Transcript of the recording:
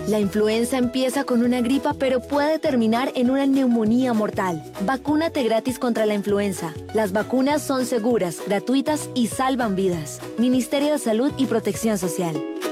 La influenza empieza con una gripa, pero puede terminar en una neumonía mortal. Vacúnate gratis contra la influenza. Las vacunas son seguras, gratuitas y salvan vidas. Ministerio de Salud y Protección Social.